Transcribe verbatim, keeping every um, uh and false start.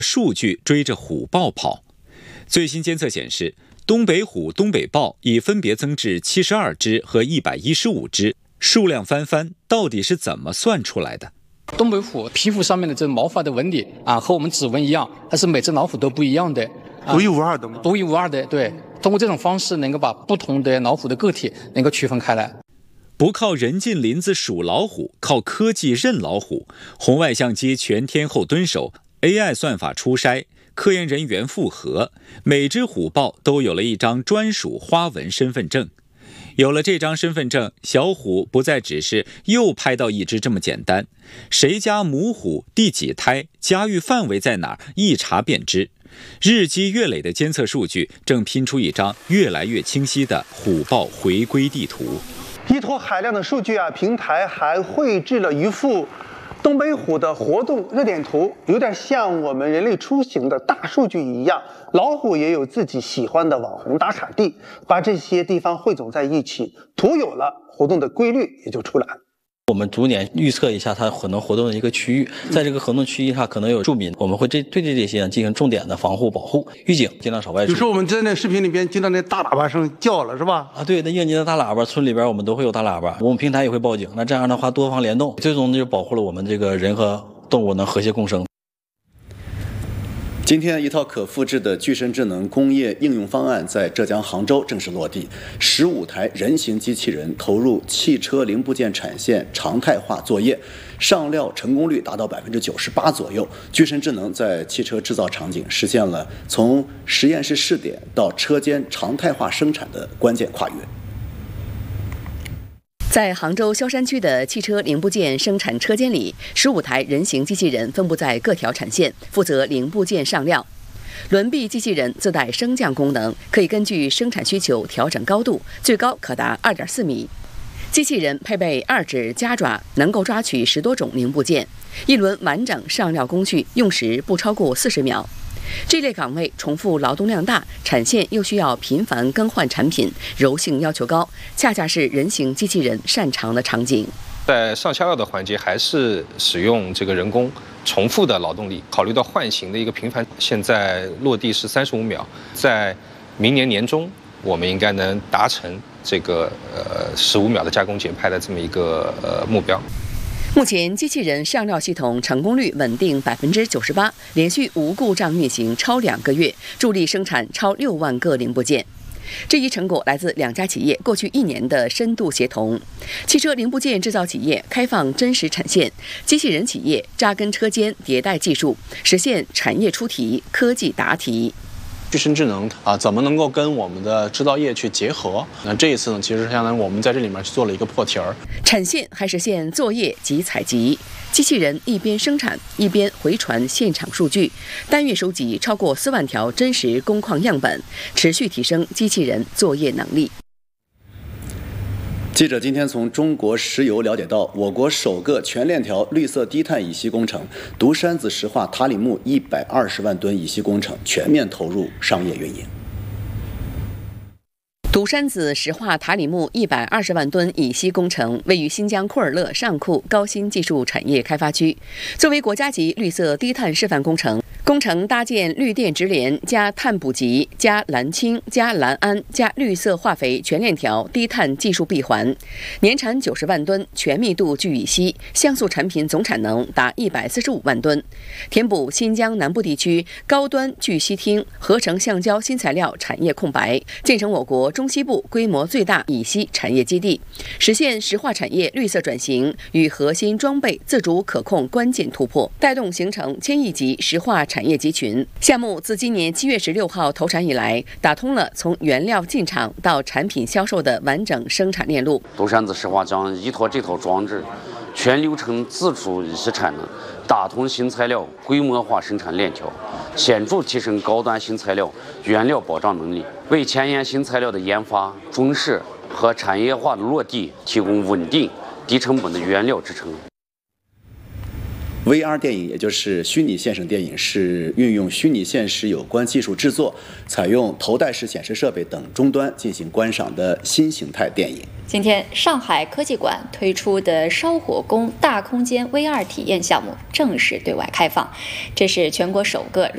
数据追着虎豹跑。最新监测显示，东北虎、东北豹已分别增至七十二只和一百一十五只，数量翻番，到底是怎么算出来的？ 东北虎皮肤上面的这毛发的纹理啊，和我们指纹一样，它是每只老虎都不一样的， 啊、独一无二的吗？ 独一无二的，对。通过这种方式，能够把不同的老虎的个体能够区分开来。 不靠人进林子数老虎，靠科技认老虎。红外相机全天候蹲守 ，A I 算法初筛，科研人员复核，每只虎豹都有了一张专属花纹身份证。有了这张身份证，小虎不再只是又拍到一只这么简单，谁家母虎、第几胎、家域范围在哪儿，一查便知。日积月累的监测数据正拼出一张越来越清晰的虎豹回归地图。 依托海量的数据啊，平台还绘制了一幅东北虎的活动热点图，有点像我们人类出行的大数据一样。老虎也有自己喜欢的网红打卡地，把这些地方汇总在一起，图有了，活动的规律也就出来了。 我们逐年预测一下它可能活动的一个区域，在这个活动区域上可能有住民，我们会这对这些进行重点的防护保护，预警，尽量少外出。 有时候我们在那视频里边听到那大喇叭声叫了，是吧？ 啊，对，那应急的大喇叭，村里边我们都会有大喇叭，我们平台也会报警。那这样的话，多方联动，最终就保护了我们这个人和动物能和谐共生。 今天，一套可复制的具身智能工业应用方案在浙江杭州正式落地。十五台人形机器人投入汽车零部件产线常态化作业，上料成功率达到百分之九十八左右。具身智能在汽车制造场景实现了从实验室试点到车间常态化生产的关键跨越。 在杭州萧山区的汽车零部件生产车间里，十五台人形机器人分布在各条产线，负责零部件上料。轮臂机器人自带升降功能，可以根据生产需求调整高度，最高可达 二点四米。机器人配备二指夹爪，能够抓取十多种零部件。一轮完整上料工序用时不超过四十秒。这类岗位重复劳动量大，产线又需要频繁更换产品，柔性要求高，恰恰是人形机器人擅长的场景。 在上下料的环节，还是使用这个人工重复的劳动力。考虑到换型的一个频繁，现在落地是三十五秒，在明年年中，我们应该能达成这个呃十五秒的加工减拍的这么一个呃目标。 目前，机器人上料系统成功率稳定百分之九十八，连续无故障运行超两个月，助力生产超六万个零部件。这一成果来自两家企业过去一年的深度协同。汽车零部件制造企业开放真实产线，机器人企业扎根车间迭代技术，实现产业出题、科技答题。 具身智能啊，怎么能够跟我们的制造业去结合？那这一次呢，其实相当于我们在这里面去做了一个破题儿。 产线还实现作业及采集，机器人一边生产一边回传现场数据，单月收集超过四万条真实工况样本，持续提升机器人作业能力。 记者今天从中国石油了解到，我国首个全链条绿色低碳乙烯工程独山子石化塔里木一百二十万吨乙烯工程全面投入商业运营。 独山子石化塔里木一百二十万吨乙烯工程位于新疆库尔勒上库高新技术产业开发区，作为国家级绿色低碳示范工程。工程搭建绿电直连加碳捕集加蓝氢加蓝氨加绿色化肥全链条低碳技术闭环，年产九十万吨，全密度聚乙烯，像素产品总产能达一百四十五万吨，填补新疆南部地区高端聚烯烃合成橡胶新材料产业空白，建成我国中西部规模最大乙烯产业基地，实现石化产业绿色转型与核心装备自主可控关键突破，带动形成千亿级石化产业集群。项目自今年七月十六号投产以来，打通了从原料进场到产品销售的完整生产链路。 独山子石化将依托这套装置，全流程自主乙烯产能，打通新材料规模化生产链条，显著提升高端新材料原料保障能力，为前沿新材料的研发、中试和产业化的落地提供稳定、低成本的原料支撑。 V R 电影，也就是虚拟现实电影，是运用虚拟现实有关技术制作，采用头戴式显示设备等终端进行观赏的新形态电影。 今天，上海科技馆推出的烧火工大空间 V R 体验项目正式对外开放，这是全国首个